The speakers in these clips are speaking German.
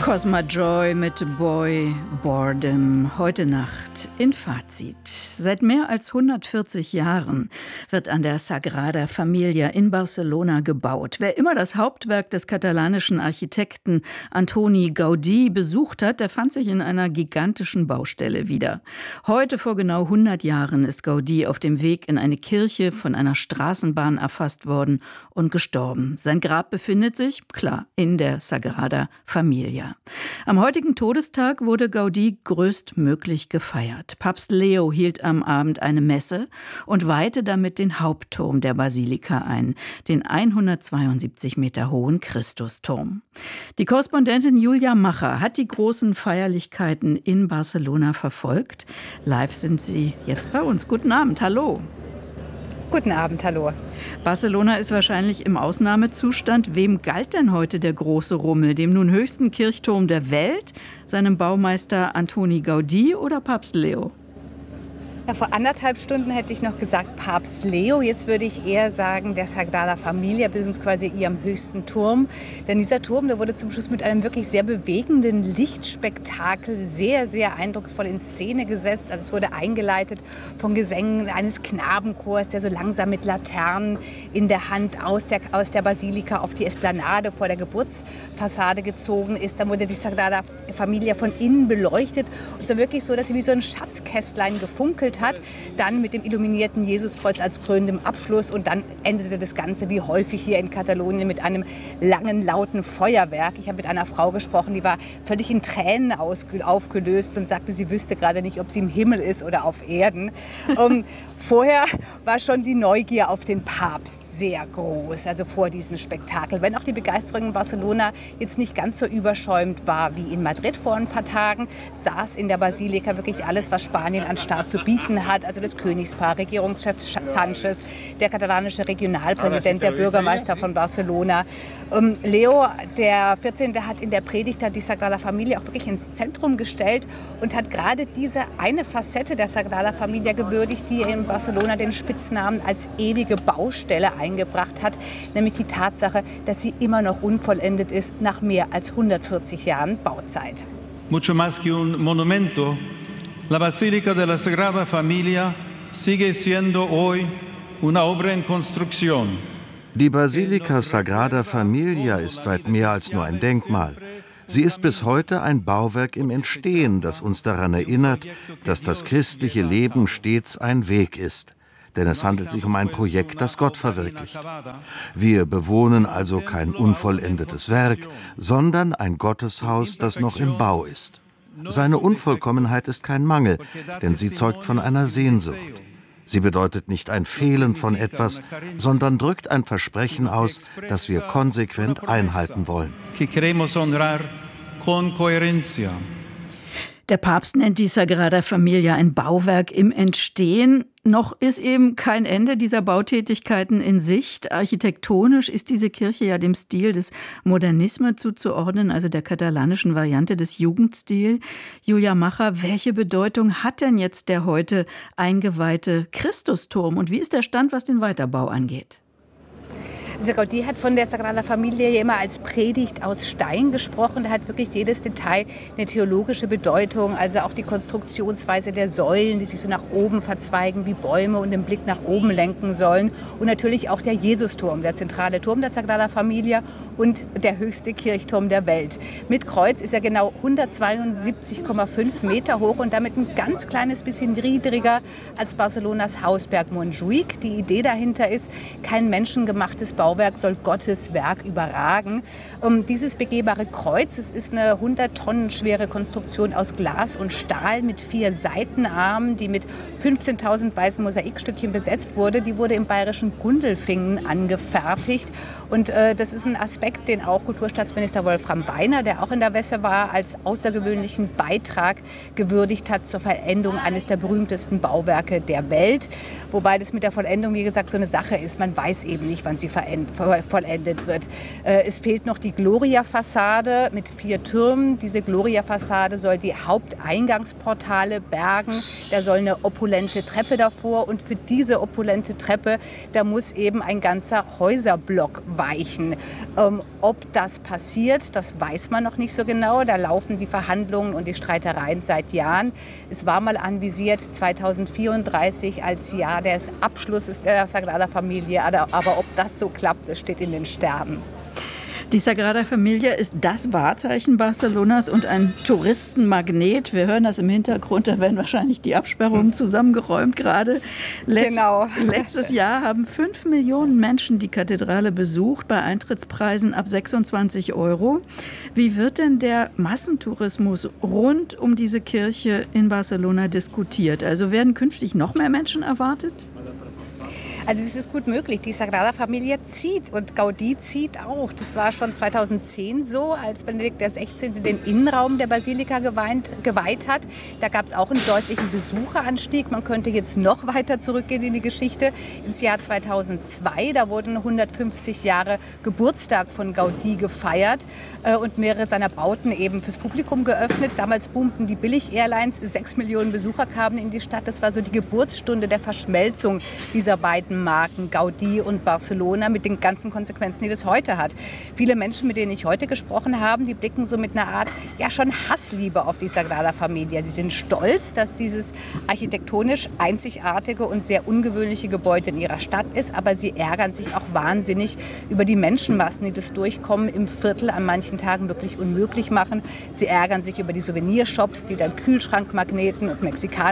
Cosma Joy mit Boy Boredom heute Nacht in Fazit. Seit mehr als 140 Jahren wird an der Sagrada Familia in Barcelona gebaut. Wer immer das Hauptwerk des katalanischen Architekten Antoni Gaudí besucht hat, der fand sich in einer gigantischen Baustelle wieder. Heute vor genau 100 Jahren ist Gaudí auf dem Weg in eine Kirche von einer Straßenbahn erfasst worden und gestorben. Sein Grab befindet sich, klar, in der Sagrada Familia. Am heutigen Todestag wurde Gaudí größtmöglich gefeiert. Papst Leo hielt am Abend eine Messe und weihte damit den Hauptturm der Basilika ein, den 172 Meter hohen Christusturm. Die Korrespondentin Julia Macher hat die großen Feierlichkeiten in Barcelona verfolgt. Live sind sie jetzt bei uns. Guten Abend, hallo. Guten Abend, hallo. Barcelona ist wahrscheinlich im Ausnahmezustand. Wem galt denn heute der große Rummel? Dem nun höchsten Kirchturm der Welt, seinem Baumeister Antoni Gaudí oder Papst Leo? Ja, vor 1,5 Stunden hätte ich noch gesagt Papst Leo. Jetzt würde ich eher sagen der Sagrada Familia, beziehungsweise ihrem höchsten Turm. Denn dieser Turm, der wurde zum Schluss mit einem wirklich sehr bewegenden Lichtspektakel sehr, sehr eindrucksvoll in Szene gesetzt. Also es wurde eingeleitet von Gesängen eines Knabenchors, der so langsam mit Laternen in der Hand aus der Basilika auf die Esplanade vor der Geburtsfassade gezogen ist. Dann wurde die Sagrada Familia von innen beleuchtet. Und so wirklich so, dass sie wie so ein Schatzkästlein gefunkelt hat, dann mit dem illuminierten Jesuskreuz als krönendem Abschluss und dann endete das Ganze wie häufig hier in Katalonien mit einem langen, lauten Feuerwerk. Ich habe mit einer Frau gesprochen, die war völlig in Tränen aufgelöst und sagte, sie wüsste gerade nicht, ob sie im Himmel ist oder auf Erden. Vorher war schon die Neugier auf den Papst sehr groß, also vor diesem Spektakel. Wenn auch die Begeisterung in Barcelona jetzt nicht ganz so überschäumt war wie in Madrid vor ein paar Tagen, saß in der Basilika wirklich alles, was Spanien an Staat zu bieten hat, also das Königspaar, Regierungschef Sánchez, der katalanische Regionalpräsident, der Bürgermeister von Barcelona. Leo, der 14., hat in der Predigt die Sagrada Familia auch wirklich ins Zentrum gestellt und hat gerade diese eine Facette der Sagrada Familia gewürdigt, die in Barcelona den Spitznamen als ewige Baustelle eingebracht hat, nämlich die Tatsache, dass sie immer noch unvollendet ist nach mehr als 140 Jahren Bauzeit. Mucho más que un monumento. La Basílica de la Sagrada Familia sigue siendo hoy una obra en construcción. Die Basilika Sagrada Familia ist weit mehr als nur ein Denkmal. Sie ist bis heute ein Bauwerk im Entstehen, das uns daran erinnert, dass das christliche Leben stets ein Weg ist. Denn es handelt sich um ein Projekt, das Gott verwirklicht. Wir bewohnen also kein unvollendetes Werk, sondern ein Gotteshaus, das noch im Bau ist. Seine Unvollkommenheit ist kein Mangel, denn sie zeugt von einer Sehnsucht. Sie bedeutet nicht ein Fehlen von etwas, sondern drückt ein Versprechen aus, das wir konsequent einhalten wollen. Der Papst nennt die Sagrada Familia ein Bauwerk im Entstehen. Noch ist eben kein Ende dieser Bautätigkeiten in Sicht. Architektonisch ist diese Kirche ja dem Stil des Modernisme zuzuordnen, also der katalanischen Variante des Jugendstil. Julia Macher, welche Bedeutung hat denn jetzt der heute eingeweihte Christusturm und wie ist der Stand, was den Weiterbau angeht? Also Gaudí hat von der Sagrada Familia ja immer als Predigt aus Stein gesprochen. Da hat wirklich jedes Detail eine theologische Bedeutung. Also auch die Konstruktionsweise der Säulen, die sich so nach oben verzweigen wie Bäume und den Blick nach oben lenken sollen. Und natürlich auch der Jesusturm, der zentrale Turm der Sagrada Familia und der höchste Kirchturm der Welt. Mit Kreuz ist er genau 172,5 Meter hoch und damit ein ganz kleines bisschen niedriger als Barcelonas Hausberg Montjuïc. Die Idee dahinter ist, kein menschengemachtes Bauwerk soll Gottes Werk überragen. Dieses begehbare Kreuz, es ist eine 100 Tonnen schwere Konstruktion aus Glas und Stahl mit 4 Seitenarmen, die mit 15.000 weißen Mosaikstückchen besetzt wurde. Die wurde im bayerischen Gundelfingen angefertigt. Und das ist ein Aspekt, den auch Kulturstaatsminister Wolfram Weiner, der auch in der Messe war, als außergewöhnlichen Beitrag gewürdigt hat zur Vollendung eines der berühmtesten Bauwerke der Welt. Wobei das mit der Vollendung, wie gesagt, so eine Sache ist. Man weiß eben nicht, wann sie vollendet vollendet wird. Es fehlt noch die Gloria-Fassade mit 4 Türmen. Diese Gloria-Fassade soll die Haupteingangsportale bergen. Da soll eine opulente Treppe davor und für diese opulente Treppe, da muss eben ein ganzer Häuserblock weichen. Ob das passiert, das weiß man noch nicht so genau. Da laufen die Verhandlungen und die Streitereien seit Jahren. Es war mal anvisiert 2034 als Jahr des Abschlusses der Sagrada Familia. Aber ob das so klappt, das steht in den Sternen. Die Sagrada Familia ist das Wahrzeichen Barcelonas und ein Touristenmagnet. Wir hören das im Hintergrund, da werden wahrscheinlich die Absperrungen zusammengeräumt gerade. Genau. Letztes Jahr haben 5 Millionen Menschen die Kathedrale besucht, bei Eintrittspreisen ab 26 €. Wie wird denn der Massentourismus rund um diese Kirche in Barcelona diskutiert? Also werden künftig noch mehr Menschen erwartet? Also es ist gut möglich. Die Sagrada Familia zieht und Gaudí zieht auch. Das war schon 2010 so, als Benedikt XVI. Den Innenraum der Basilika geweiht hat. Da gab es auch einen deutlichen Besucheranstieg. Man könnte jetzt noch weiter zurückgehen in die Geschichte, ins Jahr 2002. Da wurden 150 Jahre Geburtstag von Gaudí gefeiert und mehrere seiner Bauten eben fürs Publikum geöffnet. Damals boomten die Billig-Airlines, 6 Millionen Besucher kamen in die Stadt. Das war so die Geburtsstunde der Verschmelzung dieser beiden Marken Gaudí und Barcelona mit den ganzen Konsequenzen, die das heute hat. Viele Menschen, mit denen ich heute gesprochen habe, die blicken so mit einer Art, ja schon Hassliebe auf die Sagrada Familia. Sie sind stolz, dass dieses architektonisch einzigartige und sehr ungewöhnliche Gebäude in ihrer Stadt ist, aber sie ärgern sich auch wahnsinnig über die Menschenmassen, die das Durchkommen im Viertel an manchen Tagen wirklich unmöglich machen. Sie ärgern sich über die Souvenirshops, die dann Kühlschrankmagneten und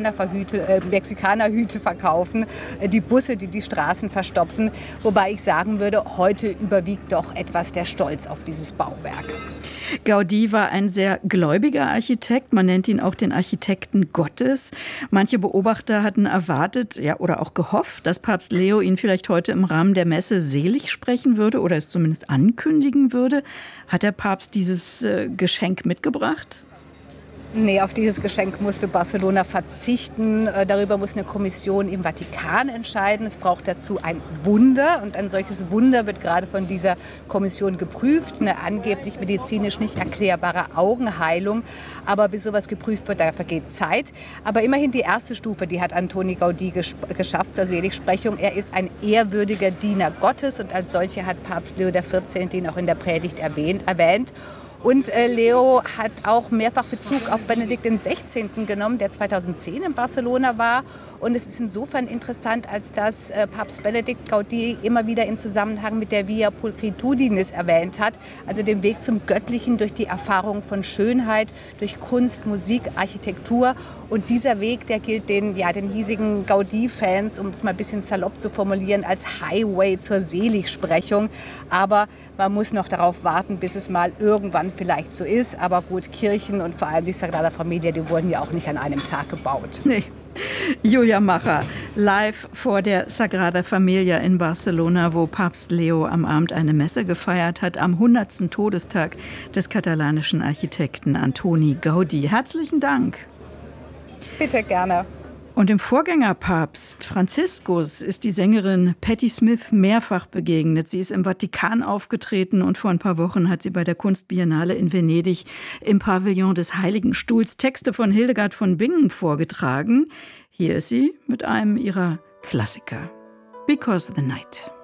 Mexikanerhüte verkaufen, die Busse, die Straßen verstopfen, wobei ich sagen würde, heute überwiegt doch etwas der Stolz auf dieses Bauwerk. Gaudí war ein sehr gläubiger Architekt. Man nennt ihn auch den Architekten Gottes. Manche Beobachter hatten erwartet, ja, oder auch gehofft, dass Papst Leo ihn vielleicht heute im Rahmen der Messe selig sprechen würde oder es zumindest ankündigen würde. Hat der Papst dieses Geschenk mitgebracht? Nee, auf dieses Geschenk musste Barcelona verzichten. Darüber muss eine Kommission im Vatikan entscheiden. Es braucht dazu ein Wunder. Und ein solches Wunder wird gerade von dieser Kommission geprüft. Eine angeblich medizinisch nicht erklärbare Augenheilung. Aber bis sowas geprüft wird, da vergeht Zeit. Aber immerhin die erste Stufe, die hat Antoni Gaudí geschafft zur Seligsprechung. Er ist ein ehrwürdiger Diener Gottes. Und als solcher hat Papst Leo XIV. Ihn auch in der Predigt erwähnt. Und Leo hat auch mehrfach Bezug auf Benedikt XVI. Genommen, der 2010 in Barcelona war. Und es ist insofern interessant, als dass Papst Benedikt Gaudí immer wieder im Zusammenhang mit der Via Pulchritudinis erwähnt hat, also dem Weg zum Göttlichen durch die Erfahrung von Schönheit, durch Kunst, Musik, Architektur. Und dieser Weg, der gilt den hiesigen Gaudí-Fans, um es mal ein bisschen salopp zu formulieren, als Highway zur Seligsprechung. Aber man muss noch darauf warten, bis es mal irgendwann vielleicht so ist. Aber gut, Kirchen und vor allem die Sagrada Familia, die wurden ja auch nicht an einem Tag gebaut. Nee. Julia Macher, live vor der Sagrada Familia in Barcelona, wo Papst Leo am Abend eine Messe gefeiert hat, am 100. Todestag des katalanischen Architekten Antoni Gaudí. Herzlichen Dank. Bitte, gerne. Und dem Vorgängerpapst Franziskus ist die Sängerin Patti Smith mehrfach begegnet. Sie ist im Vatikan aufgetreten und vor ein paar Wochen hat sie bei der Kunstbiennale in Venedig im Pavillon des Heiligen Stuhls Texte von Hildegard von Bingen vorgetragen. Hier ist sie mit einem ihrer Klassiker. Because the Night.